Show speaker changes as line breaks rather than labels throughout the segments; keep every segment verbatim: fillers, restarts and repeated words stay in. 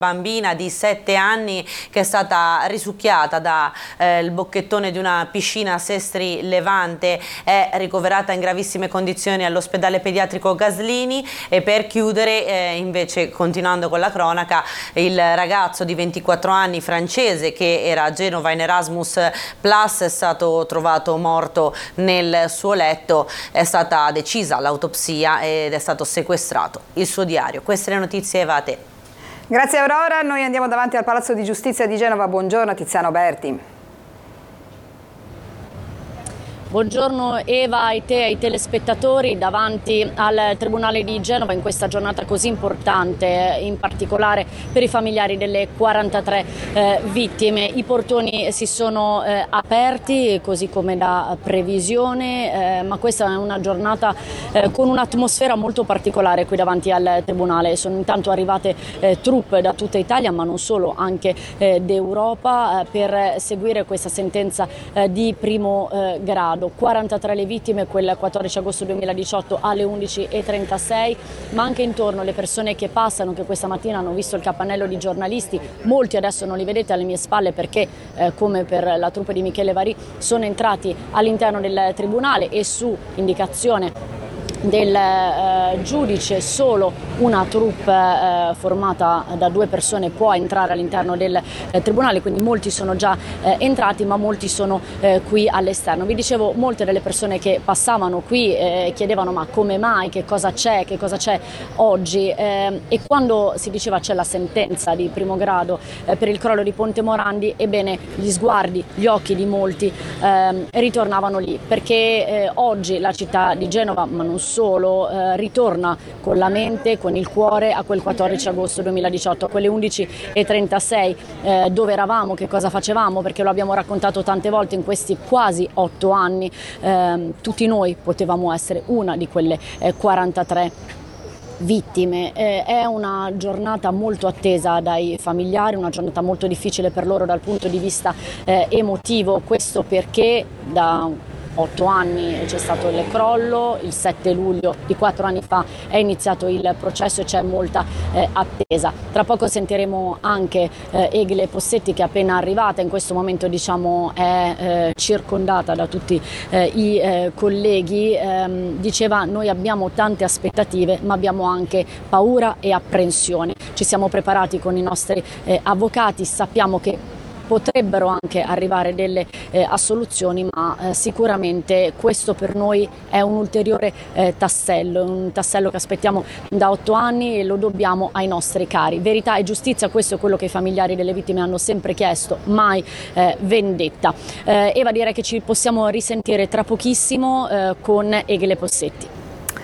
Bambina di sette anni che è stata risucchiata dal eh, bocchettone di una piscina a Sestri Levante, è ricoverata in gravissime condizioni all'ospedale pediatrico Gaslini. E per chiudere, eh, invece, continuando con la cronaca, il ragazzo di ventiquattro anni francese che era a Genova in Erasmus Plus è stato trovato morto nel suo letto. È stata decisa l'autopsia ed è stato sequestrato il suo diario. Queste le notizie, Eva, a te.
Grazie Aurora, noi andiamo davanti al Palazzo di Giustizia di Genova. Buongiorno Tiziano Berti.
Buongiorno Eva, ai te e ai telespettatori. Davanti al Tribunale di Genova in questa giornata così importante, in particolare per i familiari delle quarantatré eh, vittime. I portoni si sono eh, aperti così come da previsione, eh, ma questa è una giornata eh, con un'atmosfera molto particolare qui davanti al Tribunale. Sono intanto arrivate eh, truppe da tutta Italia, ma non solo, anche eh, d'Europa, eh, per seguire questa sentenza eh, di primo eh, grado. quarantatré le vittime quel quattordici agosto duemiladiciotto alle undici e trentasei, ma anche intorno le persone che passano, che questa mattina hanno visto il capannello di giornalisti. Molti adesso non li vedete alle mie spalle perché, eh, come per la troupe di Michele Varì, sono entrati all'interno del Tribunale e su indicazione del eh, giudice solo una troupe eh, formata da due persone può entrare all'interno del eh, Tribunale, quindi molti sono già eh, entrati, ma molti sono eh, qui all'esterno. Vi dicevo, molte delle persone che passavano qui eh, chiedevano ma come mai, che cosa c'è, che cosa c'è oggi, eh, e quando si diceva c'è la sentenza di primo grado eh, per il crollo di Ponte Morandi, ebbene gli sguardi, gli occhi di molti eh, ritornavano lì, perché eh, oggi la città di Genova, ma non solo, eh, ritorna con la mente, con il cuore a quel quattordici agosto duemiladiciotto, a quelle undici e trentasei, eh, dove eravamo, che cosa facevamo, perché lo abbiamo raccontato tante volte in questi quasi otto anni. Eh, tutti noi potevamo essere una di quelle eh, quarantatré vittime. Eh, è una giornata molto attesa dai familiari, una giornata molto difficile per loro dal punto di vista eh, emotivo, questo perché da otto anni c'è stato il crollo, il sette luglio di quattro anni fa è iniziato il processo e c'è molta eh, attesa. Tra poco sentiremo anche eh, Egle Possetti, che è appena arrivata, in questo momento diciamo è eh, circondata da tutti eh, i eh, colleghi. Eh, diceva: noi abbiamo tante aspettative ma abbiamo anche paura e apprensione. Ci siamo preparati con i nostri eh, avvocati, sappiamo che potrebbero anche arrivare delle eh, assoluzioni, ma eh, sicuramente questo per noi è un ulteriore eh, tassello, un tassello che aspettiamo da otto anni e lo dobbiamo ai nostri cari. Verità e giustizia, questo è quello che i familiari delle vittime hanno sempre chiesto, mai eh, vendetta. Eh, Eva, direi che ci possiamo risentire tra pochissimo eh, con Egle Possetti.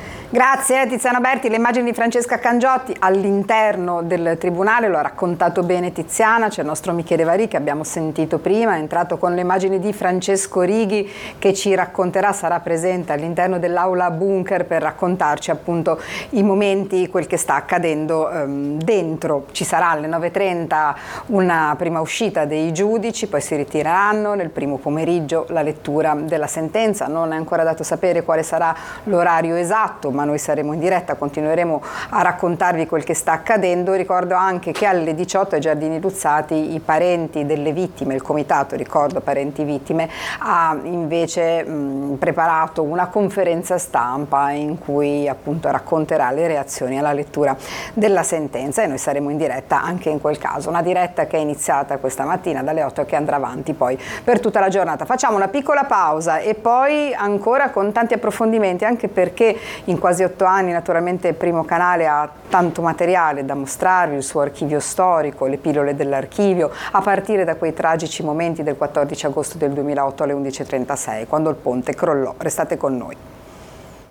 Grazie Tiziano Berti. Le immagini di Francesca Cangiotti all'interno del Tribunale, lo ha raccontato bene Tiziana. C'è il nostro Michele Varì che abbiamo sentito prima, è entrato con le immagini di Francesco Righi che ci racconterà, sarà presente all'interno dell'aula bunker per raccontarci appunto i momenti, quel che sta accadendo ehm, dentro. Ci sarà alle nove e trenta una prima uscita dei giudici, poi si ritireranno nel primo pomeriggio la lettura della sentenza. Non è ancora dato sapere quale sarà l'orario esatto, ma noi saremo in diretta, continueremo a raccontarvi quel che sta accadendo. Ricordo anche che alle diciotto ai Giardini Luzzati i parenti delle vittime, il comitato, ricordo, parenti vittime, ha invece mh, preparato una conferenza stampa in cui appunto racconterà le reazioni alla lettura della sentenza e noi saremo in diretta anche in quel caso. Una diretta che è iniziata questa mattina dalle otto e che andrà avanti poi per tutta la giornata. Facciamo una piccola pausa e poi ancora con tanti approfondimenti, anche perché in quasi otto anni naturalmente il Primo Canale ha tanto materiale da mostrarvi, il suo archivio storico, le pillole dell'archivio, a partire da quei tragici momenti del quattordici agosto del duemilaotto alle undici e trentasei, quando il ponte crollò. Restate con noi.